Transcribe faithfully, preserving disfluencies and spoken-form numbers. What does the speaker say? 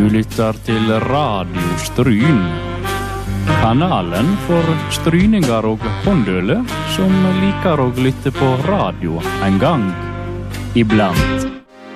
Du lytter til Radio Stryn. Kanalen for stryninger og håndøle som liker å lytte på radio en gang iblant.